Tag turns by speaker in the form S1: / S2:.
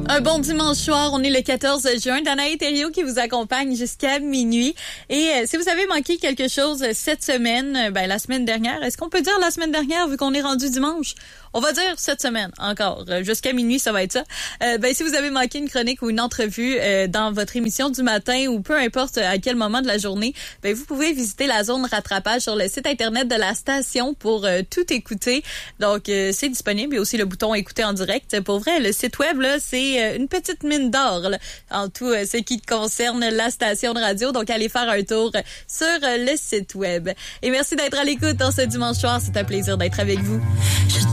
S1: Un bon dimanche soir, on est le 14 juin. Danae Thériault qui vous accompagne jusqu'à minuit. Et si vous avez manqué quelque chose cette semaine, la semaine dernière, est-ce qu'on peut dire la semaine dernière vu qu'on est rendu dimanche? On va dire cette semaine encore. Jusqu'à minuit, ça va être ça. Si vous avez manqué une chronique ou une entrevue dans votre émission du matin ou peu importe à quel moment de la journée, vous pouvez visiter la zone rattrapage sur le site internet de la station pour tout écouter. Donc, c'est disponible. Il y a aussi le bouton écouter en direct. Pour vrai, le site web, là, c'est une petite mine d'or là, en tout ce qui concerne la station de radio. Donc, allez faire un tour sur le site web. Et merci d'être à l'écoute dans ce dimanche soir. C'est un plaisir d'être avec vous.